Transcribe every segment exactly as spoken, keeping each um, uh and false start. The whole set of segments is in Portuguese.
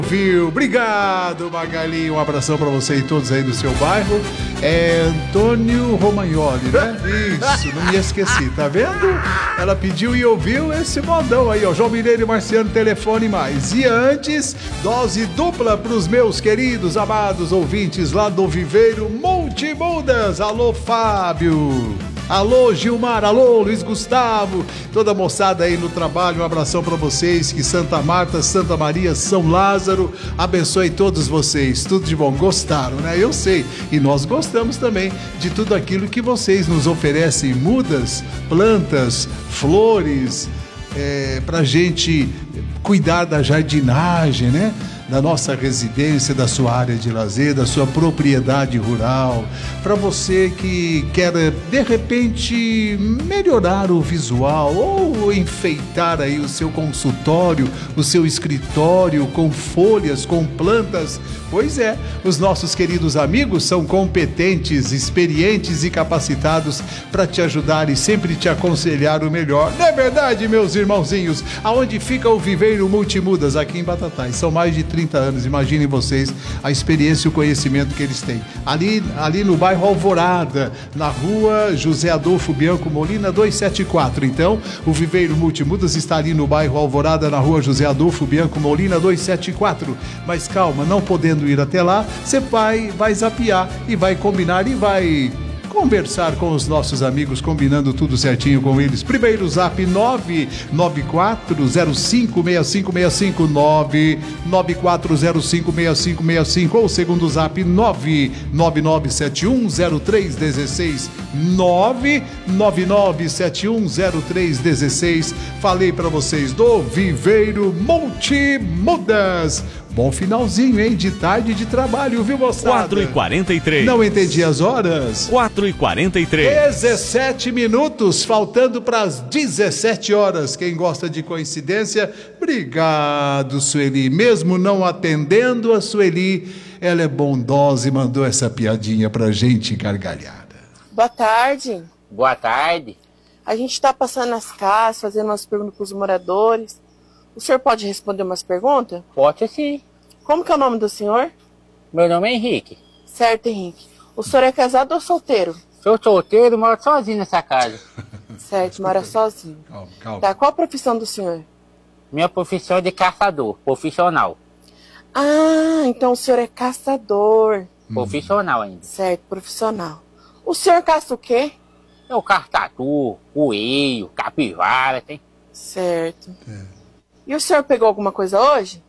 Viu? Obrigado, Magali. Um abração pra você e todos aí do seu bairro. É Antônio Romagnoli, né? Isso, não me esqueci, tá vendo? Ela pediu e ouviu esse modão aí, ó. João Mineiro e Marciano, telefone mais. E antes, dose dupla pros meus queridos, amados ouvintes lá do Viveiro Multimudas. Alô, Fábio. Alô, Gilmar, alô, Luiz Gustavo, toda a moçada aí no trabalho, um abração pra vocês, que Santa Marta, Santa Maria, São Lázaro, abençoe todos vocês, tudo de bom, gostaram, né? Eu sei, e nós gostamos também de tudo aquilo que vocês nos oferecem, mudas, plantas, flores, é, pra gente cuidar da jardinagem, né? Da nossa residência, da sua área de lazer, da sua propriedade rural, para você que quer, de repente, melhorar o visual ou enfeitar aí o seu consultório, o seu escritório com folhas, com plantas. Pois é, os nossos queridos amigos são competentes, experientes e capacitados para te ajudar e sempre te aconselhar o melhor. Não é verdade, meus irmãozinhos? Aonde fica o Viveiro Multimudas? Aqui em Batatais. São mais de trinta anos, imaginem vocês a experiência e o conhecimento que eles têm. Ali, ali no bairro Alvorada, na rua José Adolfo Bianco Molina, duzentos e setenta e quatro. Então, o Viveiro Multimudas está ali no bairro Alvorada, na rua José Adolfo Bianco Molina, duzentos e setenta e quatro. Mas calma, não podendo ir até lá, você vai, vai zapear e vai combinar e vai conversar com os nossos amigos, combinando tudo certinho com eles. Primeiro zap nove nove quatro zero cinco seis cinco seis cinco, nove nove quatro zero cinco seis cinco seis cinco, ou segundo zap nove nove nove sete um zero três um seis, nove nove nove sete um zero três um seis. Falei para vocês do Viveiro Multimudas. Bom finalzinho, hein? De tarde de trabalho, viu, moçada? quatro e quarenta e três. Não entendi as horas? quatro e quarenta e três. dezessete minutos, faltando para as dezessete horas. Quem gosta de coincidência, obrigado, Sueli. Mesmo não atendendo a Sueli, ela é bondosa e mandou essa piadinha pra gente gargalhada. Boa tarde. Boa tarde. A gente está passando nas casas, fazendo umas perguntas para os moradores. O senhor pode responder umas perguntas? Pode sim. Como que é o nome do senhor? Meu nome é Henrique. Certo, Henrique. O senhor é casado ou solteiro? Sou solteiro, moro sozinho nessa casa. Certo, mora sozinho. Calma, calma. Tá, qual a profissão do senhor? Minha profissão é de caçador, profissional. Ah, então o senhor é caçador. Hum. Profissional ainda. Certo, profissional. O senhor caça o quê? Eu caço tatu, coelho, capivara, tem. Certo. É. E o senhor pegou alguma coisa hoje?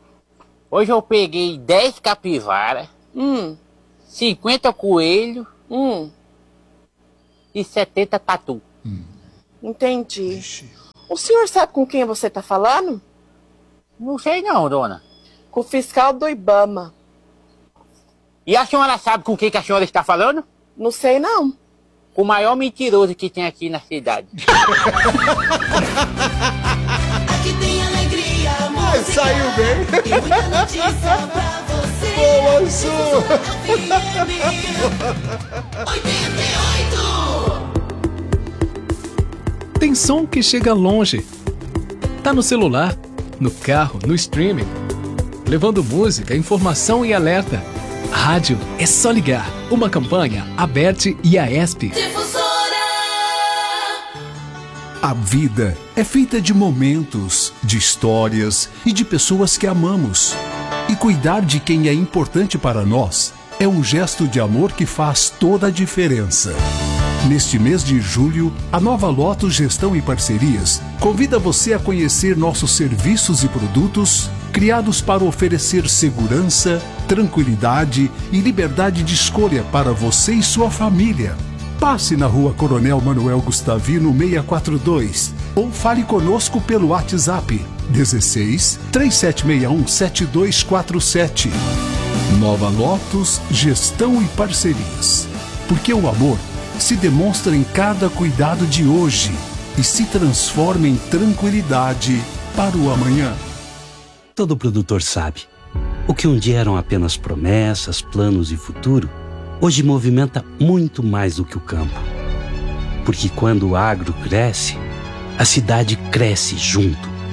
Hoje eu peguei dez capivaras, hum. cinquenta coelhos hum. e setenta tatu. Hum. Entendi. Ixi. O senhor sabe com quem você está falando? Não sei não, dona. Com o fiscal do Ibama. E a senhora sabe com quem que a senhora está falando? Não sei não. Com o maior mentiroso que tem aqui na cidade. Aqui tem alegria, música, saiu bem. E muita notícia pra você. Boa, Su. oitenta e oito. Tem som que chega longe. Tá no celular, no carro, no streaming. Levando música, informação e alerta. Rádio é só ligar. Uma campanha, Aberte e a ESP. Difusora. A vida é feita de momentos, de histórias e de pessoas que amamos. E cuidar de quem é importante para nós é um gesto de amor que faz toda a diferença. Neste mês de julho, a Nova Lotus Gestão e Parcerias convida você a conhecer nossos serviços e produtos criados para oferecer segurança, tranquilidade e liberdade de escolha para você e sua família. Passe na Rua Coronel Manuel Gustavino seiscentos e quarenta e dois ou fale conosco pelo WhatsApp dezesseis, três sete seis um, sete dois quatro sete. Nova Lotus Gestão e Parcerias. Porque o amor se demonstra em cada cuidado de hoje e se transforma em tranquilidade para o amanhã. Todo produtor sabe, o que um dia eram apenas promessas, planos e futuro, hoje movimenta muito mais do que o campo. Porque quando o agro cresce, a cidade cresce junto.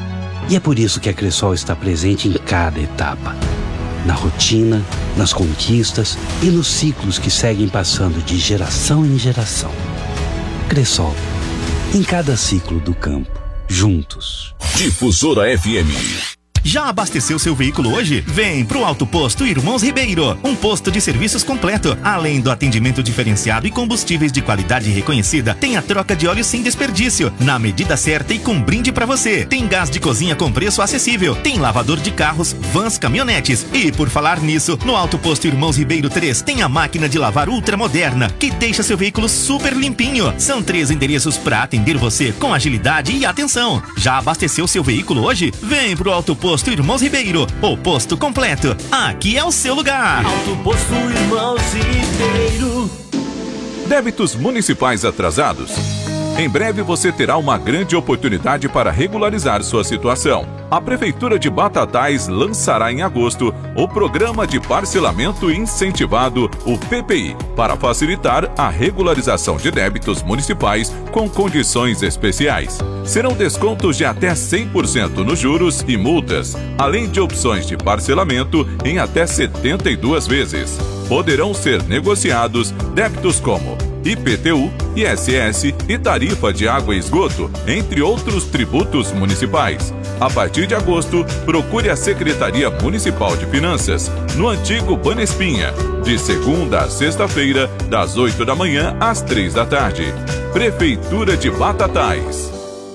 E é por isso que a Cressol está presente em cada etapa. Na rotina, nas conquistas e nos ciclos que seguem passando de geração em geração. Cressol, em cada ciclo do campo, juntos. Difusora F M. Já abasteceu seu veículo hoje? Vem pro Auto Posto Irmãos Ribeiro, um posto de serviços completo. Além do atendimento diferenciado e combustíveis de qualidade reconhecida, tem a troca de óleo sem desperdício, na medida certa e com brinde pra você. Tem gás de cozinha com preço acessível, tem lavador de carros, vans, caminhonetes. E por falar nisso, no Auto Posto Irmãos Ribeiro três tem a máquina de lavar ultramoderna, que deixa seu veículo super limpinho. São três endereços pra atender você com agilidade e atenção. Já abasteceu seu veículo hoje? Vem pro Auto Posto Posto Irmãos Ribeiro, o posto completo. Aqui é o seu lugar. Auto Posto Irmãos Ribeiro. Débitos municipais atrasados? Em breve você terá uma grande oportunidade para regularizar sua situação. A Prefeitura de Batatais lançará em agosto o Programa de Parcelamento Incentivado, o P P I, para facilitar a regularização de débitos municipais com condições especiais. Serão descontos de até cem por cento nos juros e multas, além de opções de parcelamento em até setenta e duas vezes. Poderão ser negociados débitos como I P T U, I S S e tarifa de água e esgoto, entre outros tributos municipais. A partir de agosto, procure a Secretaria Municipal de Finanças, no antigo Banespinha, de segunda a sexta-feira, das oito da manhã às três da tarde. Prefeitura de Batatais.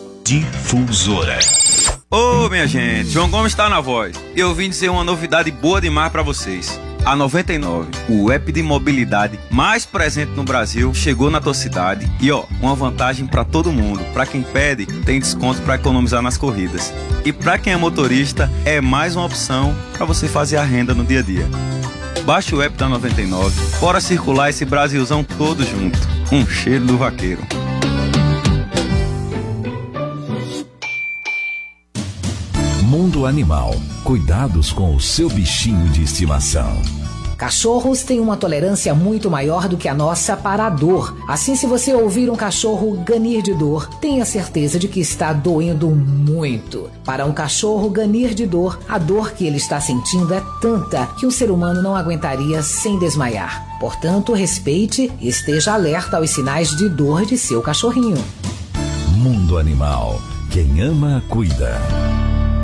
Difusora. Ô, minha gente, João Gomes está na voz. E eu vim dizer uma novidade boa demais para vocês. A noventa e nove, o app de mobilidade mais presente no Brasil, chegou na tua cidade. E ó, uma vantagem para todo mundo. Para quem pede, tem desconto para economizar nas corridas. E para quem é motorista, é mais uma opção para você fazer a renda no dia a dia. Baixe o app da noventa e nove, bora circular esse Brasilzão todo junto. Um cheiro do vaqueiro. Mundo Animal. Cuidados com o seu bichinho de estimação. Cachorros têm uma tolerância muito maior do que a nossa para a dor. Assim, se você ouvir um cachorro ganir de dor, tenha certeza de que está doendo muito. Para um cachorro ganir de dor, a dor que ele está sentindo é tanta que um ser humano não aguentaria sem desmaiar. Portanto, respeite e esteja alerta aos sinais de dor de seu cachorrinho. Mundo Animal. Quem ama, cuida.